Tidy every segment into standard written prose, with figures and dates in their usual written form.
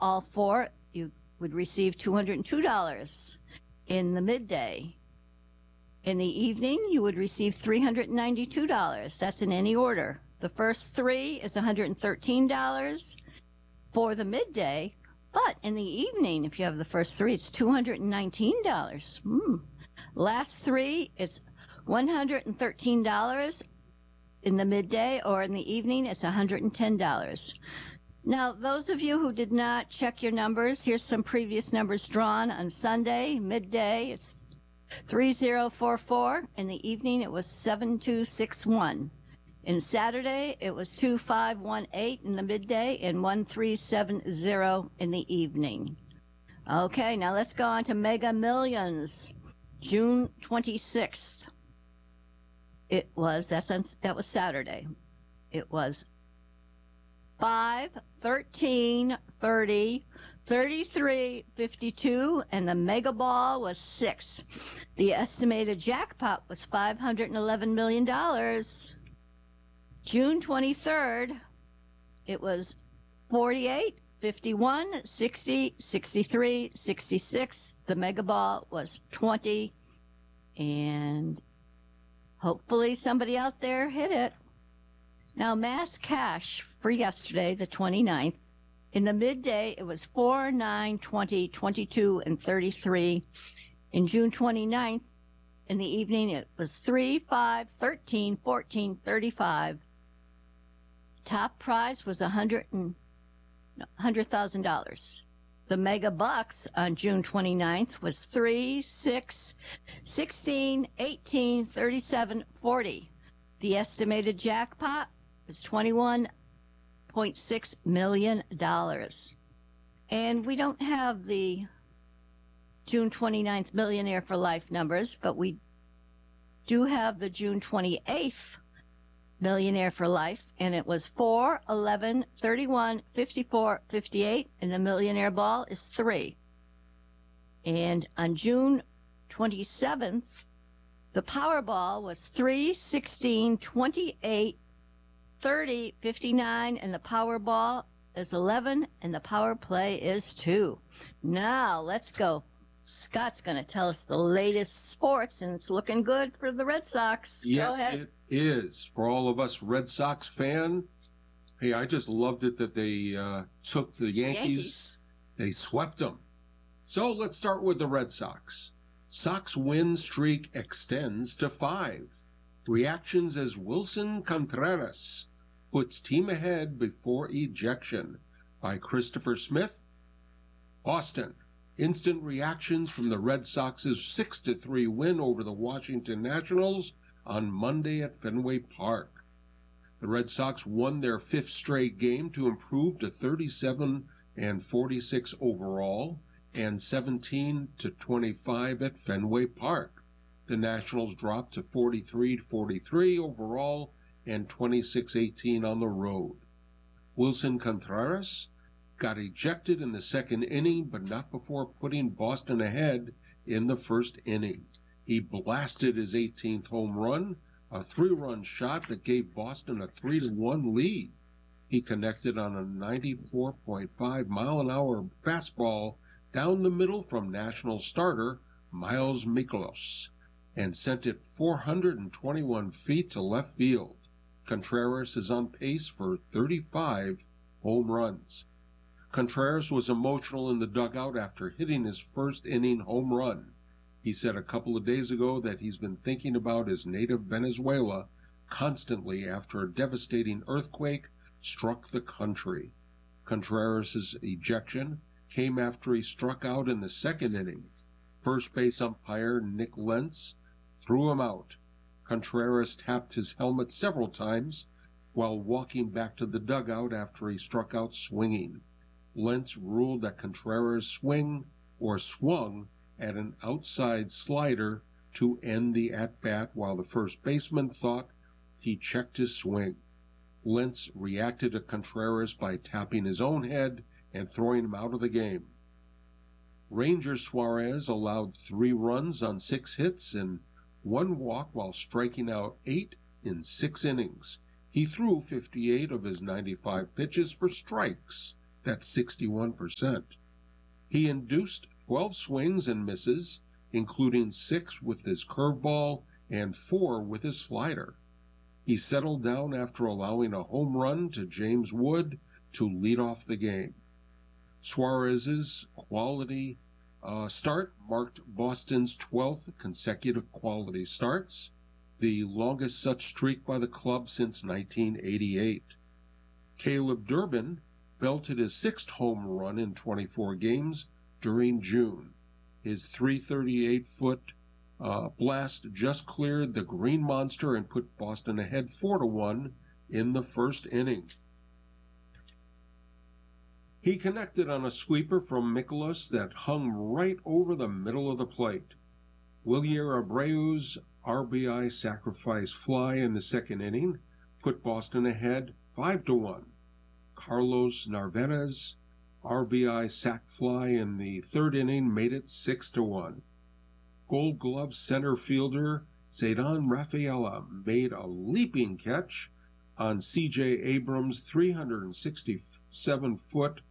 all four, you would receive $202 in the midday. In the evening, you would receive $392. That's in any order. The first three is $113 for the midday, but in the evening, if you have the first three, it's $219. Last three, it's $113 in the midday, or in the evening, it's $110. Now, those of you who did not check your numbers, here's some previous numbers drawn on Sunday, midday, it's 3044. In the evening, it was 7261. In Saturday, it was 2518 in the midday and 1370 in the evening. Okay, now let's go on to Mega Millions. June 26th. That was Saturday. It was 5, 13, 30, 33, 52, and the Mega Ball was 6. The estimated jackpot was $511 million. June 23rd, it was 48, 51, 60, 63, 66. The Mega Ball was 20, and hopefully somebody out there hit it. Now, mass cash for yesterday, the 29th, in the midday, it was 4, 9, 20, 22, and 33. In June 29th, in the evening, it was 3, 5, 13, 14, 35. Top prize was $100,000. The Mega Bucks on June 29th was 3, 6, 16, 18, 37, 40. The estimated jackpot was $21.6 million. And we don't have the June 29th Millionaire for Life numbers, but we do have the June 28th Millionaire for Life, and it was 4, 11, 31, 54, 58, and the Millionaire Ball is 3. And on June 27th, the Powerball was 3, 16, 28, 30, 59, and the Powerball is 11, and the Power Play is 2. Now, let's go. Scott's going to tell us the latest sports, and it's looking good for the Red Sox. Yes, it is. For all of us Red Sox fan, hey, I just loved it that they took the Yankees. They swept them. So let's start with the Red Sox. Sox win streak extends to 5. Reactions as Wilson Contreras puts team ahead before ejection by Christopher Smith. Boston. Instant reactions from the Red Sox's 6-3 win over the Washington Nationals on Monday at Fenway Park. The Red Sox won their 5th straight game to improve to 37-46 overall and 17-25 at Fenway Park. The Nationals dropped to 43-43 overall and 26-18 on the road. Wilson Contreras got ejected in the second inning, but not before putting Boston ahead in the first inning. He blasted his 18th home run, a 3-run shot that gave Boston a 3-1 lead. He connected on a 94.5-mile-an-hour fastball down the middle from National starter Miles Mikolas and sent it 421 feet to left field. Contreras is on pace for 35 home runs. Contreras was emotional in the dugout after hitting his first inning home run. He said a couple of days ago that he's been thinking about his native Venezuela constantly after a devastating earthquake struck the country. Contreras' ejection came after he struck out in the second inning. First base umpire Nick Lentz threw him out. Contreras tapped his helmet several times while walking back to the dugout after he struck out swinging. Lentz ruled that Contreras swung at an outside slider to end the at-bat, while the first baseman thought he checked his swing. Lentz reacted to Contreras by tapping his own head and throwing him out of the game. Ranger Suarez allowed 3 runs on 6 hits and 1 walk while striking out 8 in 6 innings. He threw 58 of his 95 pitches for strikes. That's 61%. He induced 12 swings and misses, including 6 with his curveball and 4 with his slider. He settled down after allowing a home run to James Wood to lead off the game. Suarez's quality start marked Boston's 12th consecutive quality starts, the longest such streak by the club since 1988. Caleb Durbin belted his 6th home run in 24 games during June. His 338-foot blast just cleared the Green Monster and put Boston ahead 4-1 in the first inning. He connected on a sweeper from Mikolas that hung right over the middle of the plate. Wilyer Abreu's RBI sacrifice fly in the second inning put Boston ahead 5-1. Carlos Narvaez's RBI sac fly in the third inning made it 6-1. Gold Glove center fielder Ceddanne Rafaela made a leaping catch on C.J. Abrams' 367-foot,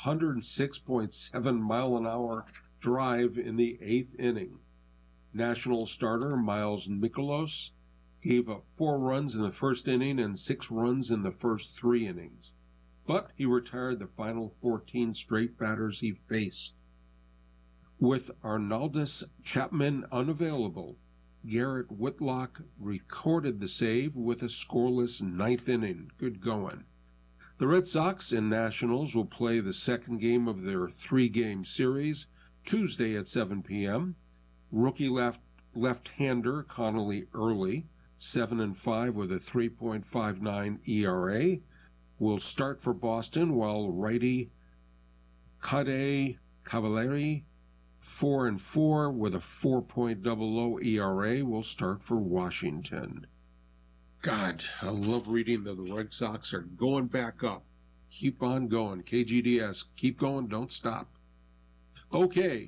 106.7-mile-an-hour drive in the 8th inning. National starter Miles Mikolas gave up 4 runs in the first inning and 6 runs in the first 3 innings, but he retired the final 14 straight batters he faced. With Arnaldus Chapman unavailable, Garrett Whitlock recorded the save with a scoreless 9th inning. Good going. The Red Sox and Nationals will play the second game of their 3-game series Tuesday at 7 p.m. Rookie left-hander Connolly Early, 7-5 with a 3.59 ERA, will start for Boston, while righty Kade Cavalieri, 4-4 with a 4.00 ERA, will start for Washington. God, I love reading that the Red Sox are going back up. Keep on going. KGDS, keep going, don't stop. Okay,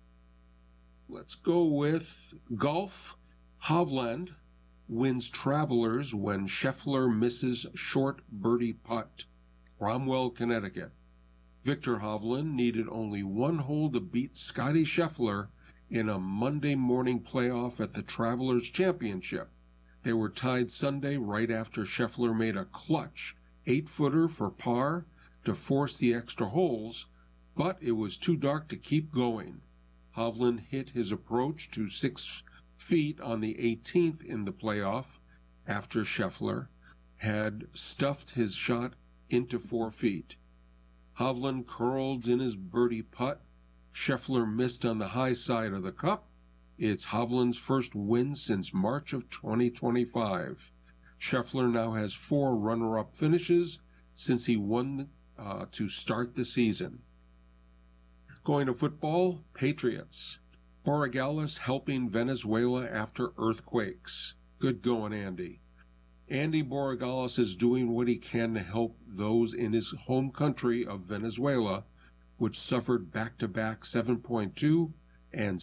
let's go with golf. Hovland wins Travelers when Scheffler misses short birdie putt. Cromwell, Connecticut. Victor Hovland needed only 1 hole to beat Scotty Scheffler in a Monday morning playoff at the Travelers Championship. They were tied Sunday right after Scheffler made a clutch 8-footer for par to force the extra holes, but it was too dark to keep going. Hovland hit his approach to 6 feet on the 18th in the playoff after Scheffler had stuffed his shot into 4 feet. Hovland curled in his birdie putt. Scheffler missed on the high side of the cup. It's Hovland's first win since March of 2025. Scheffler now has 4 runner-up finishes since he won to start the season. Going to football, Patriots. Borregales helping Venezuela after earthquakes. Good going, Andy. Andy Borregales is doing what he can to help those in his home country of Venezuela, which suffered back-to-back 7.2 and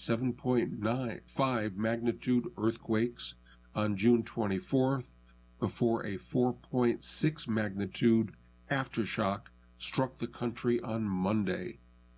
7.95 magnitude earthquakes on June 24th, before a 4.6 magnitude aftershock struck the country on Monday.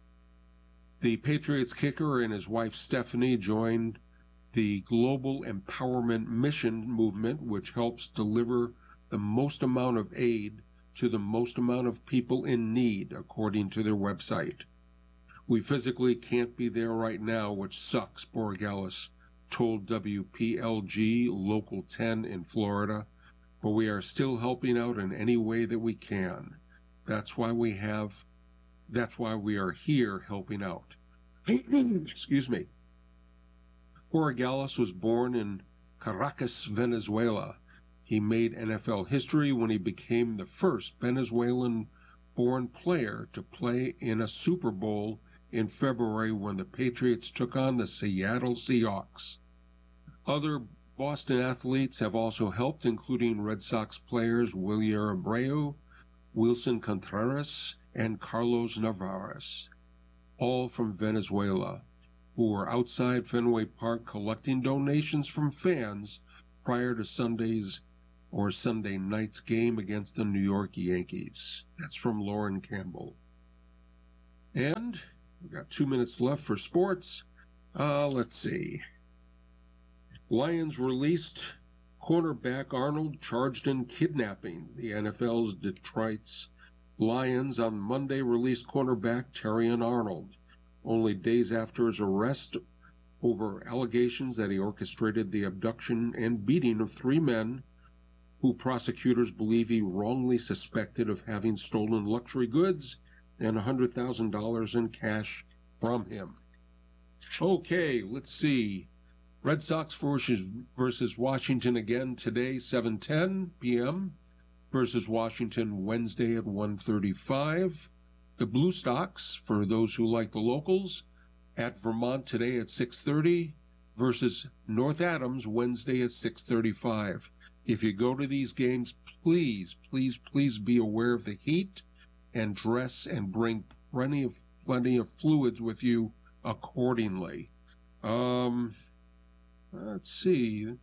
The Patriots kicker and his wife Stephanie joined the Global Empowerment Mission movement, which helps deliver the most amount of aid to the most amount of people in need, according to their website. We physically can't be there right now, which sucks, Borregales told WPLG Local 10 in Florida, but we are still helping out in any way that we can. That's why we are here helping out. Excuse me. Borregales was born in Caracas, Venezuela. He made NFL history when he became the first Venezuelan-born player to play in a Super Bowl in February when the Patriots took on the Seattle Seahawks. Other Boston athletes have also helped, including Red Sox players Wilyer Abreu, Wilson Contreras, and Carlos Narvaez, all from Venezuela, who were outside Fenway Park collecting donations from fans prior to Sunday night's game against the New York Yankees. That's from Lauren Campbell. And we've got 2 minutes left for sports. Let's see. Lions released cornerback Arnold charged in kidnapping. The NFL's Detroit's Lions on Monday released cornerback Terrion Arnold, only days after his arrest over allegations that he orchestrated the abduction and beating of 3 men who prosecutors believe he wrongly suspected of having stolen luxury goods and $100,000 in cash from him. Okay, let's see. Red Sox versus Washington again today, 7:10 p.m. versus Washington Wednesday at 1:35. The Blue Sox, for those who like the locals, at Vermont today at 6:30 versus North Adams Wednesday at 6:35. If you go to these games, please, please, please be aware of the heat and dress and bring plenty of fluids with you accordingly. Let's see.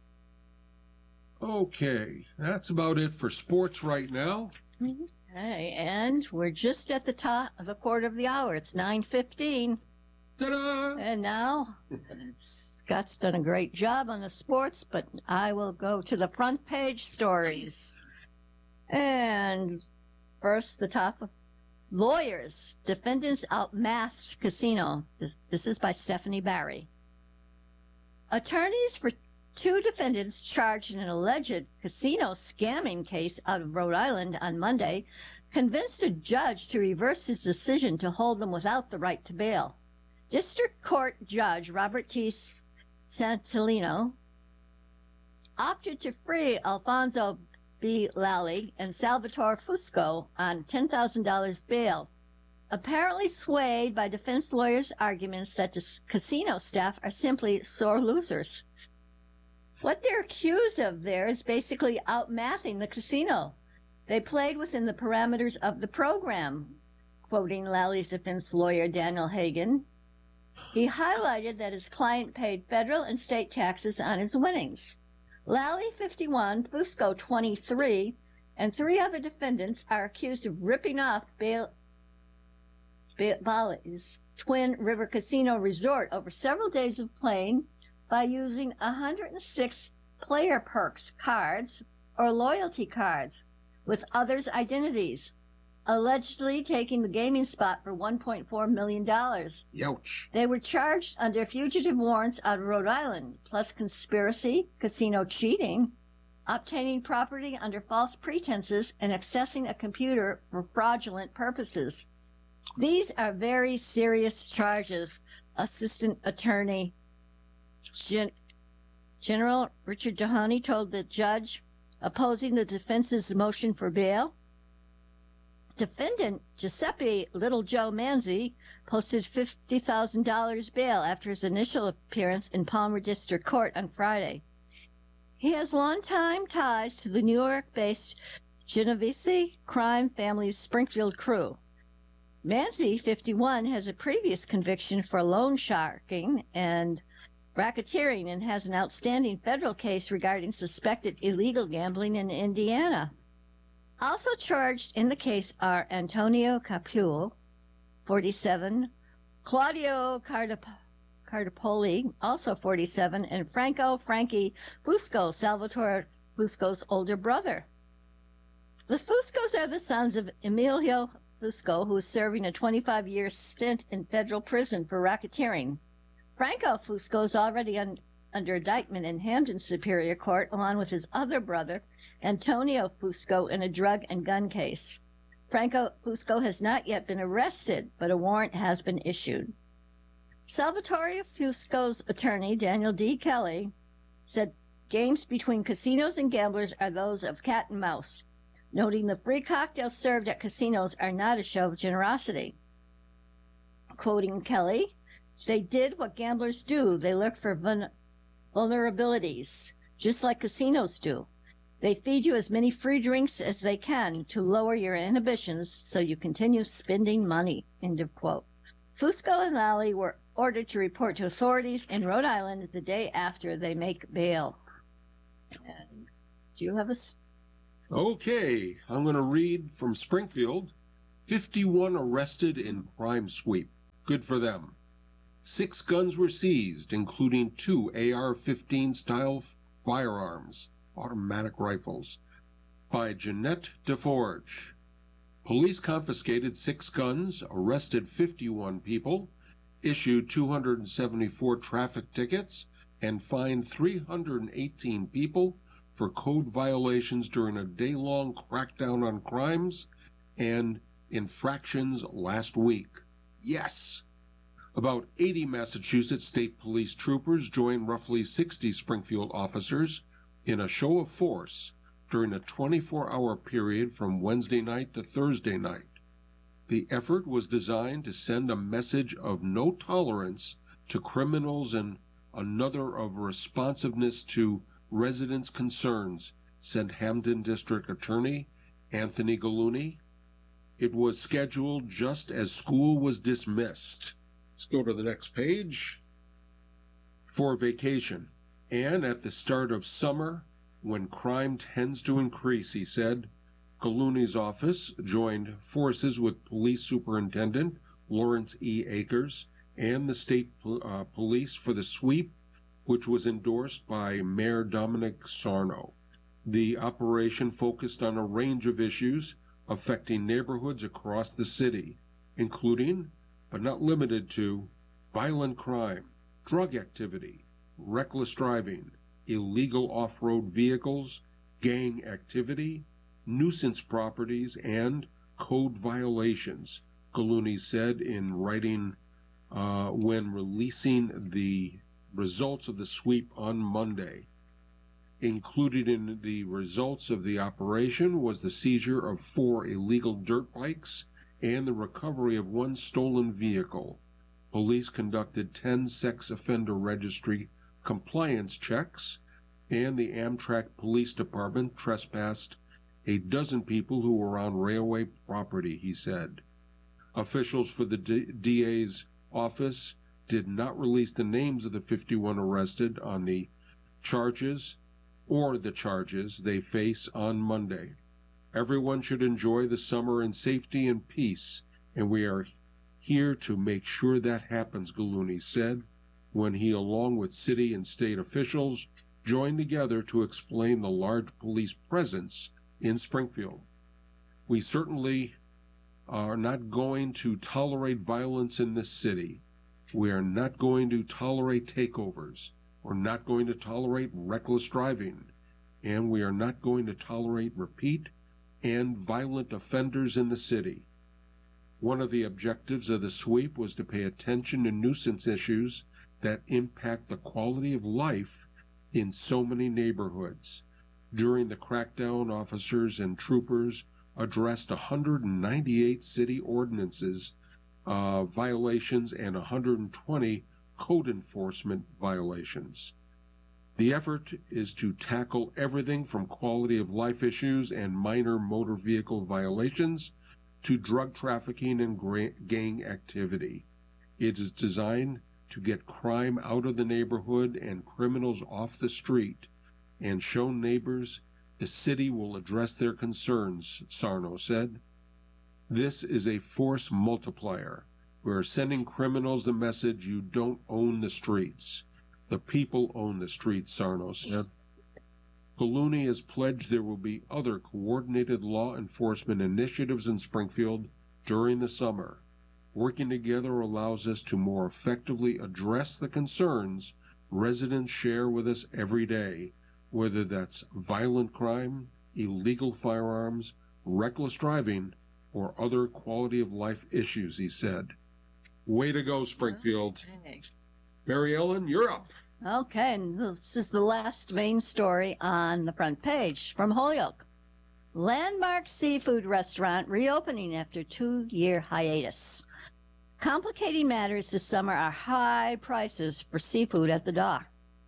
Okay, that's about it for sports right now. Okay, and we're just at the top of the quarter of the hour. It's 9:15. Ta-da! And now, Scott's done a great job on the sports, but I will go to the front page stories. And first, the top of lawyers, defendants outmasked casino. This is by Stephanie Barry. Attorneys for 2 defendants charged in an alleged casino scamming case out of Rhode Island on Monday convinced a judge to reverse his decision to hold them without the right to bail. District Court Judge Robert T. Santillino opted to free Alfonso B. Lally and Salvatore Fusco on $10,000 bail, apparently swayed by defense lawyers' arguments that the casino staff are simply sore losers. What they're accused of there is basically outmathing the casino. They played within the parameters of the program, quoting Lally's defense lawyer Daniel Hagan. He highlighted that his client paid federal and state taxes on his winnings. Lally, 51, Fusco, 23, and 3 other defendants are accused of ripping off Bali's Twin River Casino Resort over several days of playing by using 106 player perks cards or loyalty cards with others' identities, allegedly taking the gaming spot for $1.4 million. Youch. They were charged under fugitive warrants out of Rhode Island, plus conspiracy, casino cheating, obtaining property under false pretenses, and accessing a computer for fraudulent purposes. These are very serious charges, Assistant Attorney General Richard Dohoney told the judge opposing the defense's motion for bail. Defendant Giuseppe Little Joe Manzi posted $50,000 bail after his initial appearance in Palmer District Court on Friday. He has longtime ties to the New York-based Genovese crime family's Springfield crew. Manzi, 51, has a previous conviction for loan sharking and racketeering and has an outstanding federal case regarding suspected illegal gambling in Indiana. Also charged in the case are Antonio Capul, 47, Claudio Cardapoli, also 47, and Frankie Fusco, Salvatore Fusco's older brother. The Fuscos are the sons of Emilio Fusco, who is serving a 25-year stint in federal prison for racketeering. Franco Fusco is already under indictment in Hampden Superior Court, along with his other brother, Antonio Fusco, in a drug and gun case. Franco Fusco has not yet been arrested, but a warrant has been issued. Salvatore Fusco's attorney, Daniel D. Kelly, said games between casinos and gamblers are those of cat and mouse, noting the free cocktails served at casinos are not a show of generosity. Quoting Kelly, they did what gamblers do. They look for vulnerabilities, just like casinos do. They feed you as many free drinks as they can to lower your inhibitions so you continue spending money, end of quote. Fusco and Lally were ordered to report to authorities in Rhode Island the day after they make bail. And do you have a... Okay, I'm going to read from Springfield. 51 arrested in crime sweep. Good for them. 6 guns were seized, including 2 AR-15 style firearms, automatic rifles, by Jeanette DeForge. Police confiscated 6 guns, arrested 51 people, issued 274 traffic tickets, and fined 318 people for code violations during a day-long crackdown on crimes and infractions last week. Yes! About 80 Massachusetts State Police troopers joined roughly 60 Springfield officers in a show of force during a 24-hour period from Wednesday night to Thursday night. The effort was designed to send a message of no tolerance to criminals and another of responsiveness to residents' concerns, said Hampden District Attorney Anthony Gallooni. It was scheduled just as school was dismissed. Let's go to the next page. For vacation, and at the start of summer, when crime tends to increase, he said. Gallooni's office joined forces with Police Superintendent Lawrence E. Akers and the state police for the sweep, which was endorsed by Mayor Dominic Sarno. The operation focused on a range of issues affecting neighborhoods across the city, including, but not limited to, violent crime, drug activity, reckless driving, illegal off-road vehicles, gang activity, nuisance properties, and code violations, Gallooni said in writing when releasing the results of the sweep on Monday. Included in the results of the operation was the seizure of 4 illegal dirt bikes and the recovery of 1 stolen vehicle. Police conducted 10 sex offender registry compliance checks, and the Amtrak Police Department trespassed a dozen people who were on railway property, he said. Officials for the DA's office did not release the names of the 51 arrested on the charges they face on Monday. Everyone should enjoy the summer in safety and peace, and we are here to make sure that happens, Gallooni said, when he, along with city and state officials, joined together to explain the large police presence in Springfield. We certainly are not going to tolerate violence in this city. We are not going to tolerate takeovers. We're not going to tolerate reckless driving. And we are not going to tolerate repeat and violent offenders in the city. One of the objectives of the sweep was to pay attention to nuisance issues that impact the quality of life in so many neighborhoods. During the crackdown, officers and troopers addressed 198 city ordinances violations and 120 code enforcement violations. The effort is to tackle everything from quality of life issues and minor motor vehicle violations to drug trafficking and gang activity. It is designed to get crime out of the neighborhood and criminals off the street and show neighbors the city will address their concerns, Sarno said. This is a force multiplier. We are sending criminals the message you don't own the streets. The people own the streets, Sarno said. Gallooni has pledged there will be other coordinated law enforcement initiatives in Springfield during the summer. Working together allows us to more effectively address the concerns residents share with us every day, whether that's violent crime, illegal firearms, reckless driving, or other quality of life issues, he said. Way to go, Springfield. Okay. Mary Ellen, you're up. Okay, and this is the last main story on the front page from Holyoke. Landmark seafood restaurant reopening after 2-year hiatus. Complicating matters this summer are high prices for seafood at the dock.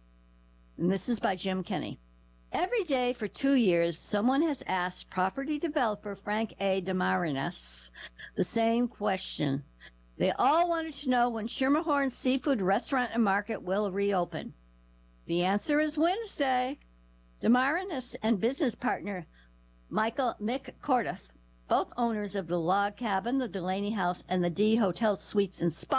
And this is by Jim Kenny. Every day for 2 years, someone has asked property developer Frank A. Demarinis the same question. They all wanted to know when Schermerhorn's Seafood Restaurant and Market will reopen. The answer is Wednesday. Demarinis and business partner Mick Cordiff both owners of the Log Cabin, the Delaney House, and the D Hotel Suites and Spa